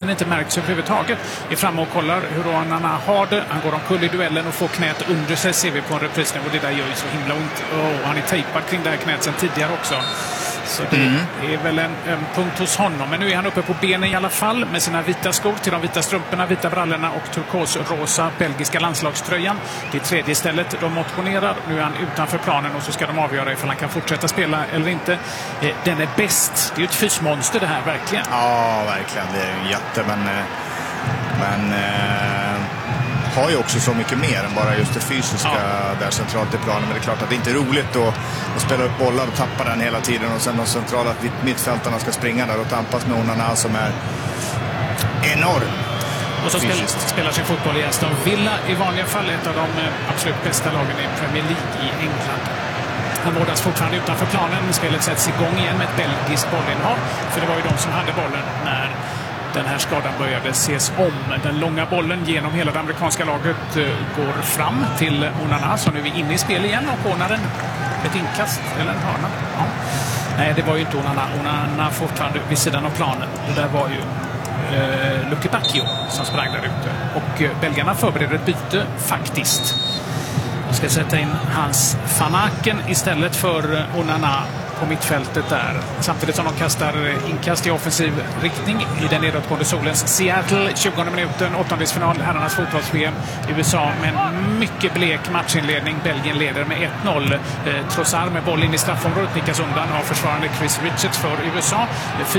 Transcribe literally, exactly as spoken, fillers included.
egentligen inte märkts överhuvudtaget. Är framme och kollar hur Onana har det. Han går omkull i duellen och får knät under sig, ser vi på en repris nu, och det där gör ju så himla ont. Oh, han är tejpad kring det här knät sedan tidigare också. Så det mm. är väl en, en punkt hos honom. Men nu är han uppe på benen i alla fall med sina vita skor till de vita strumporna, vita brallorna och turkosrosa belgiska landslagströjan. Det är tredje stället de motionerar. Nu är han utanför planen och så ska de avgöra ifall han kan fortsätta spela eller inte. Den är bäst. Det är ju ett fysmonster det här, verkligen. Ja, verkligen. Det är en jätte, men... men eh... har ju också så mycket mer än bara just det fysiska ja. där centralt i planen. Men det är klart att det inte är roligt att, att spela upp bollar och tappa den hela tiden. Och sen de centrala mittfältarna ska springa där och tampas med Onana som är enorm. Och så fysiskt. Spelar sin fotboll i Aston Villa i vanliga fall. Ett av de absolut bästa lagen i Premier League i England. Han vårdas fortfarande utanför planen. Spelet sätts igång igen med ett belgiskt bollinnehav. För det var ju de som hade bollen när den här skadan började ses om. Den långa bollen genom hela det amerikanska laget går fram till Onana, så nu är vi inne i spel igen och ordnar en, ett inkast eller en hörna. Ja. Nej, det var ju inte Onana. Onana fortfarande vid sidan av planen. Det där var ju eh, Lucky Bacchio som sprang där ute. Och eh, belgarna förbereder ett byte faktiskt. De ska sätta in Hans van Aken istället för Onana på mittfältet där. Samtidigt som de kastar inkast i offensiv riktning i den nedåtgående solens Seattle. tjugonde minuten, åttondelsfinal, herrarnas fotbolls-V M. U S A med en mycket blek matchinledning. Belgien leder med ett noll. Eh, Trossard med boll in i straffområdet nickas undan av försvarande Chris Richards för U S A.